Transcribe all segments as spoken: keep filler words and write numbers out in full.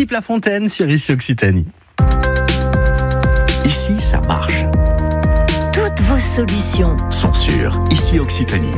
Philippe Lafontaine sur Ici Occitanie. Ici, ça marche. Toutes vos solutions Sont sur Ici Occitanie.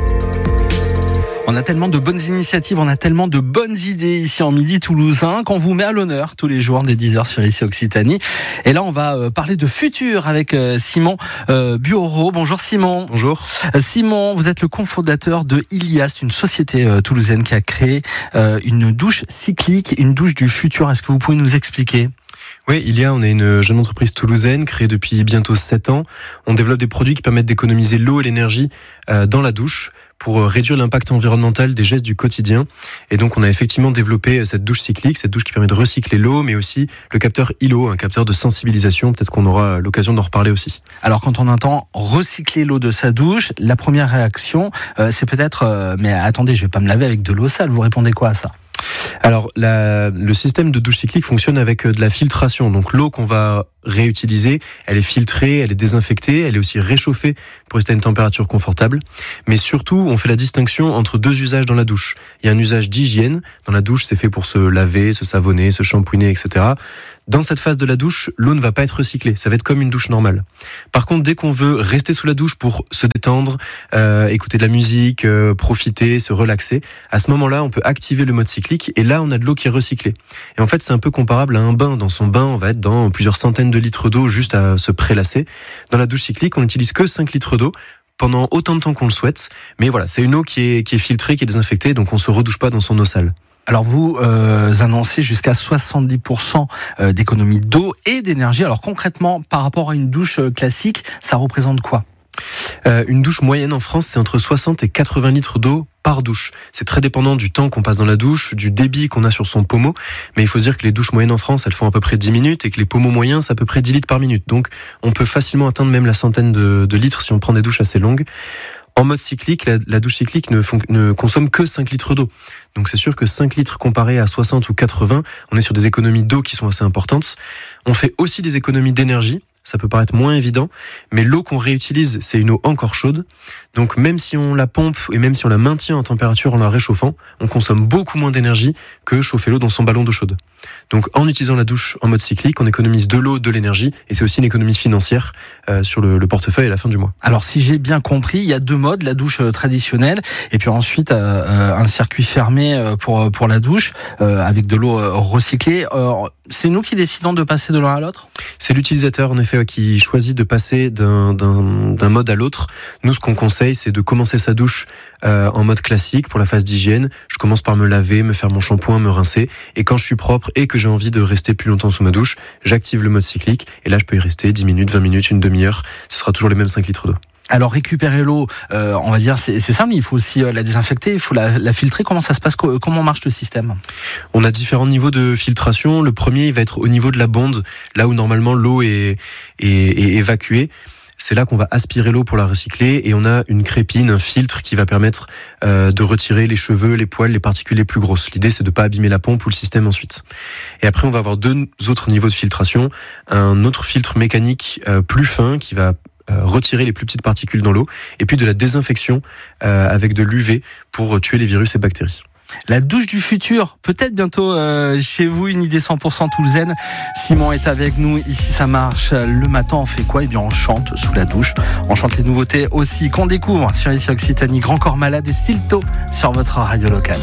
On a tellement de bonnes initiatives, on a tellement de bonnes idées ici en Midi Toulousain qu'on vous met à l'honneur tous les jours dès dix heures sur Ici Occitanie. Et là, on va euh, parler de futur avec euh, Simon euh, Bureau. Bonjour Simon. Bonjour. Euh, Simon, vous êtes le cofondateur de Ilias, une société euh, toulousaine qui a créé euh, une douche cyclique, une douche du futur. Est-ce que vous pouvez nous expliquer ? Oui, Ilia, on est une jeune entreprise toulousaine créée depuis bientôt sept ans. On développe des produits qui permettent d'économiser l'eau et l'énergie euh, dans la douche pour réduire l'impact environnemental des gestes du quotidien. Et donc, on a effectivement développé cette douche cyclique, cette douche qui permet de recycler l'eau, mais aussi le capteur I L O, un capteur de sensibilisation. Peut-être qu'on aura l'occasion d'en reparler aussi. Alors, quand on entend recycler l'eau de sa douche, la première réaction, euh, c'est peut-être euh, « mais attendez, je vais pas me laver avec de l'eau sale ». Vous répondez quoi à ça ? Alors, la, le système de douche cyclique fonctionne avec de la filtration. Donc, l'eau qu'on va réutiliser, elle est filtrée, elle est désinfectée, elle est aussi réchauffée pour rester à une température confortable. Mais surtout, on fait la distinction entre deux usages dans la douche. Il y a un usage d'hygiène. Dans la douche, c'est fait pour se laver, se savonner, se shampouiner, et cetera. Dans cette phase de la douche, l'eau ne va pas être recyclée. Ça va être comme une douche normale. Par contre, dès qu'on veut rester sous la douche pour se détendre, euh, écouter de la musique, euh, profiter, se relaxer, à ce moment-là, on peut activer le mode cyclique et là, on a de l'eau qui est recyclée. Et en fait, c'est un peu comparable à un bain. Dans son bain, on va être dans plusieurs centaines de litres d'eau juste à se prélasser. Dans la douche cyclique, on n'utilise que cinq litres d'eau pendant autant de temps qu'on le souhaite. Mais voilà, c'est une eau qui est, qui est filtrée, qui est désinfectée, donc on se redouche pas dans son eau sale. Alors vous euh, annoncez jusqu'à soixante-dix pour cent d'économie d'eau et d'énergie. Alors concrètement, par rapport à une douche classique, ça représente quoi ? Euh, une douche moyenne en France, c'est entre soixante et quatre-vingts litres d'eau par douche. C'est très dépendant du temps qu'on passe dans la douche, du débit qu'on a sur son pommeau. Mais il faut se dire que les douches moyennes en France, elles font à peu près dix minutes et que les pommeaux moyens, c'est à peu près dix litres par minute. Donc on peut facilement atteindre même la centaine de, de litres si on prend des douches assez longues. En mode cyclique, la, la douche cyclique ne, fon, ne consomme que cinq litres d'eau. Donc c'est sûr que cinq litres comparé à soixante ou quatre-vingts, on est sur des économies d'eau qui sont assez importantes. On fait aussi des économies d'énergie. Ça peut paraître moins évident, mais l'eau qu'on réutilise, c'est une eau encore chaude. Donc même si on la pompe et même si on la maintient en température en la réchauffant, on consomme beaucoup moins d'énergie que chauffer l'eau dans son ballon d'eau chaude. Donc en utilisant la douche en mode cyclique, on économise de l'eau, de l'énergie, et c'est aussi une économie financière euh, sur le, le portefeuille à la fin du mois. Alors si j'ai bien compris, il y a deux modes, la douche traditionnelle et puis ensuite euh, un circuit fermé pour pour la douche euh, avec de l'eau recyclée. Euh, c'est nous qui décidons de passer de l'un à l'autre ? C'est l'utilisateur en effet qui choisit de passer d'un, d'un, d'un mode à l'autre. Nous, ce qu'on conseille, c'est de commencer sa douche euh, en mode classique pour la phase d'hygiène. Je commence par me laver, me faire mon shampoing, me rincer. Et quand je suis propre et que j'ai envie de rester plus longtemps sous ma douche, j'active le mode cyclique. Et là, je peux y rester dix minutes, vingt minutes, une demi-heure. Ce sera toujours les mêmes cinq litres d'eau. Alors récupérer l'eau, euh, on va dire c'est, c'est simple, mais il faut aussi euh, la désinfecter, il faut la, la filtrer. Comment ça se passe ? Comment marche le système ? On a différents niveaux de filtration. Le premier, il va être au niveau de la bonde, là où normalement l'eau est, est, est évacuée. C'est là qu'on va aspirer l'eau pour la recycler et on a une crépine, un filtre qui va permettre euh, de retirer les cheveux, les poils, les particules les plus grosses. L'idée, c'est de ne pas abîmer la pompe ou le système ensuite. Et après, on va avoir deux autres niveaux de filtration. Un autre filtre mécanique euh, plus fin qui va euh, retirer les plus petites particules dans l'eau et puis de la désinfection euh, avec de l'U V pour tuer les virus et bactéries. La douche du futur, peut-être bientôt euh, chez vous, une idée cent pour cent toulousaine. Simon est avec nous, ici ça marche. Le matin, on fait quoi ? Eh bien, on chante sous la douche. On chante les nouveautés aussi qu'on découvre sur Ici Occitanie. Grand Corps Malade et Stilto sur votre radio locale.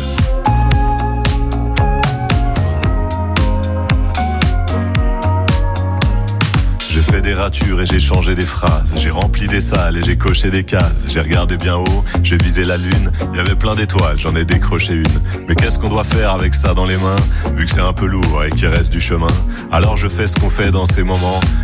J'ai fait des ratures et j'ai changé des phrases. J'ai rempli des salles et j'ai coché des cases. J'ai regardé bien haut, j'ai visé la lune. Il y avait plein d'étoiles, j'en ai décroché une. Mais qu'est-ce qu'on doit faire avec ça dans les mains, vu que c'est un peu lourd et qu'il reste du chemin? Alors je fais ce qu'on fait dans ces moments.